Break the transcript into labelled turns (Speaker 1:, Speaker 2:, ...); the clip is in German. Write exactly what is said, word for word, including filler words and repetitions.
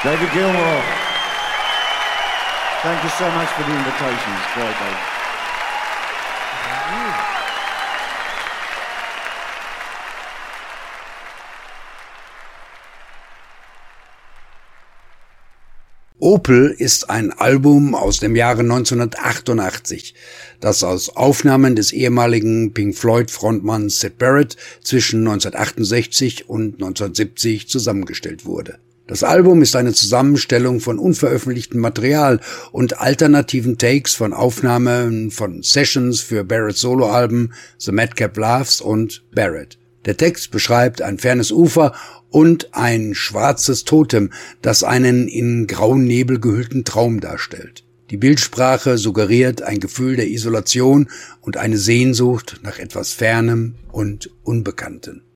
Speaker 1: David Gilmour, thank you so much for the invitation. It's great, David. Thank you.
Speaker 2: Opel ist ein Album aus dem Jahre neunzehnhundertachtundachtzig, das aus Aufnahmen des ehemaligen Pink Floyd-Frontmanns Syd Barrett zwischen neunzehnhundertachtundsechzig und neunzehnhundertsiebzig zusammengestellt wurde. Das Album ist eine Zusammenstellung von unveröffentlichtem Material und alternativen Takes von Aufnahmen von Sessions für Barretts Soloalben The Madcap Laughs und Barrett. Der Text beschreibt ein fernes Ufer und ein schwarzes Totem, das einen in grauen Nebel gehüllten Traum darstellt. Die Bildsprache suggeriert ein Gefühl der Isolation und eine Sehnsucht nach etwas Fernem und Unbekanntem.